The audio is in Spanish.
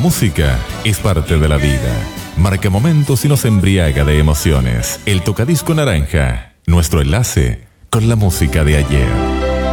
música es parte de la vida. Marca momentos y nos embriaga de emociones. El Tocadisco Naranja, nuestro enlace con la música de ayer.